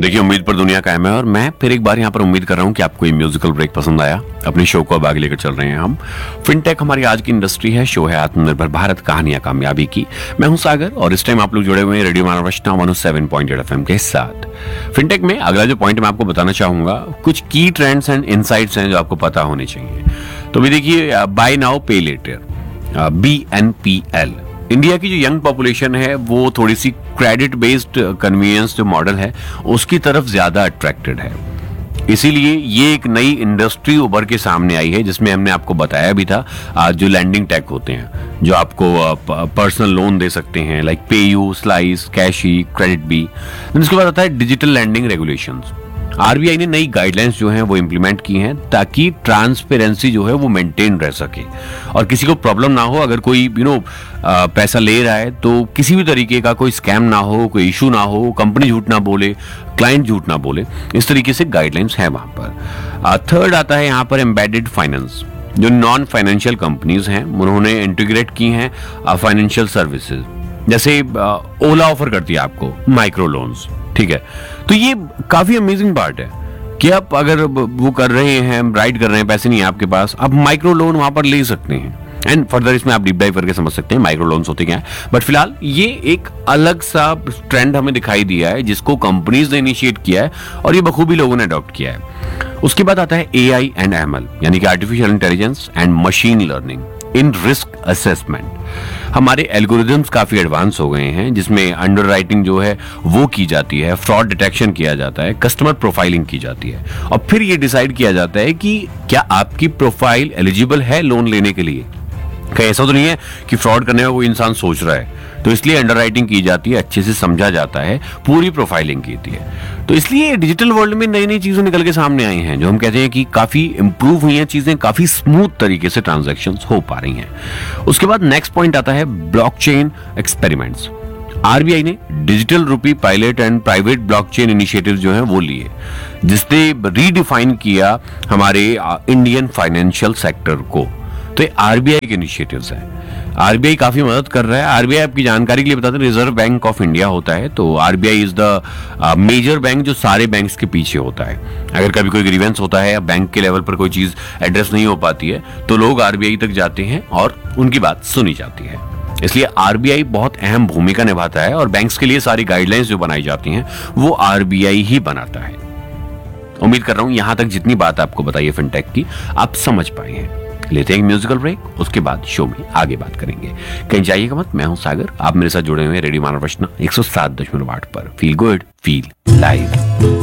देखिए, उम्मीद पर दुनिया कायम है और मैं फिर एक बार यहाँ पर उम्मीद कर रहा हूँ कि आपको ये म्यूजिकल ब्रेक पसंद आया। अपनी शो को अब आगे लेकर चल रहे हैं हम। फिनटेक हमारी आज की इंडस्ट्री है, शो है आत्मनिर्भर भारत कहानियां कामयाबी की। मैं हूँ सागर और इस टाइम आप लोग जुड़े हुए हैं रेडियो मानवरचना 107.8 FM के साथ। फिनटेक में अगला जो पॉइंट मैं आपको बताना चाहूंगा, कुछ की ट्रेंड्स एंड इनसाइट्स हैं जो आपको पता होने चाहिए। तो भी देखिए, बाय नाउ पे लेटर, BNPL। इंडिया की जो यंग पॉपुलेशन है वो थोड़ी सी क्रेडिट बेस्ड कन्वीनियंस जो मॉडल है उसकी तरफ ज्यादा अट्रैक्टेड है। इसीलिए ये एक नई इंडस्ट्री उभर के सामने आई है, जिसमें हमने आपको बताया भी था आज जो लैंडिंग टेक होते हैं, जो आपको पर्सनल लोन दे सकते हैं, लाइक पेयू, स्लाइस, कैशी, क्रेडिट बी। इसके बाद आता है डिजिटल लैंडिंग रेगुलेशंस। आरबीआई ने नई गाइडलाइंस जो हैं वो इंप्लीमेंट की हैं ताकि ट्रांसपेरेंसी जो है वो मेंटेन रह सके और किसी को प्रॉब्लम ना हो। अगर कोई पैसा ले रहा है तो किसी भी तरीके का कोई स्कैम ना हो, कोई इशू ना हो, कंपनी झूठ ना बोले, क्लाइंट झूठ ना बोले, इस तरीके से गाइडलाइंस है वहां पर। थर्ड आता है यहाँ पर एम्बेडेड फाइनेंस। जो नॉन फाइनेंशियल कंपनीज हैं उन्होंने इंटीग्रेट की हैं फाइनेंशियल सर्विसेज, जैसे ओला ऑफर करती है आपको माइक्रो लोन्स। ठीक है, तो ये काफी अमेजिंग पार्ट है कि आप अगर वो कर रहे हैं, राइड कर रहे हैं, पैसे नहीं है आपके पास, आप माइक्रो लोन वहां पर ले सकते हैं। एंड फर्दर इसमें आप डीप डाइव करके समझ सकते हैं माइक्रो लोन्स होते क्या है। बट फिलहाल ये एक अलग सा ट्रेंड हमें दिखाई दिया है जिसको कंपनीज ने इनिशिएट किया है और ये बखूबी लोगों ने अडॉप्ट किया है। उसके बाद आता है AI एंड ML, यानी कि artificial intelligence and machine learning in risk assessment. हमारे एल्गोरिदम्स काफी एडवांस हो गए हैं, जिसमें अंडरराइटिंग जो है वो की जाती है, फ्रॉड डिटेक्शन किया जाता है, कस्टमर प्रोफाइलिंग की जाती है और फिर ये डिसाइड किया जाता है कि क्या आपकी प्रोफाइल एलिजिबल है लोन लेने के लिए। कहीं ऐसा तो नहीं है कि फ्रॉड करने में वो इंसान सोच रहा है, तो इसलिए अंडरराइटिंग की जाती है, अच्छे से समझा जाता है, पूरी प्रोफाइलिंग की जाती है। तो इसलिए डिजिटल वर्ल्ड में नई नई चीजें निकल के सामने आई हैं जो हम कहते हैं कि काफी इंप्रूव हुई हैं चीजें, काफी स्मूथ तरीके से ट्रांजैक्शंस हो पा रही हैं। उसके बाद नेक्स्ट पॉइंट आता है ब्लॉकचेन एक्सपेरिमेंट्स। आरबीआई ने डिजिटल रूपी pilot and private blockchain initiative जो है वो लिए, जिसने रीडिफाइन किया हमारे इंडियन फाइनेंशियल सेक्टर को। तो ये आरबीआई के इनिशिएटिव्स हैं। आरबीआई काफी मदद कर रहा है। आरबीआई आपकी जानकारी के लिए बताते हैं रिजर्व बैंक ऑफ इंडिया होता है, तो RBI is the major bank जो सारे बैंक्स के पीछे होता है। अगर कभी कोई ग्रीवेंस होता है या बैंक के लेवल पर कोई चीज एड्रेस नहीं हो पाती है तो लोग आरबीआई तक जाते हैं और उनकी बात सुनी जाती है। इसलिए आरबीआई बहुत अहम भूमिका निभाता है और बैंक्स के लिए सारी गाइडलाइंस जो बनाई जाती हैं वो आरबीआई ही बनाता है। उम्मीद कर रहा हूं यहां तक जितनी बात आपको बताई है फिनटेक की आप समझ पाए हैं। लेते हैं म्यूजिकल ब्रेक, उसके बाद शो में आगे बात करेंगे। कहीं जाइएगा मत, मैं हूं सागर, आप मेरे साथ जुड़े हुए हैं रेडियो मानवरचना 107.8 पर। Feel good, feel live.